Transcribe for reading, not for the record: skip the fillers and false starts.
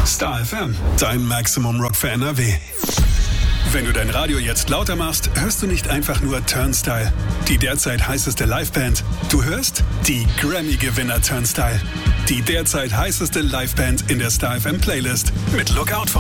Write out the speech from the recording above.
Star FM, dein Maximum Rock für NRW. Wenn du dein Radio jetzt lauter machst, hörst du nicht einfach nur Turnstile, die derzeit heißeste Liveband. Du hörst die Grammy-Gewinner Turnstile, die derzeit heißeste Liveband in der Star FM Playlist mit Lookout for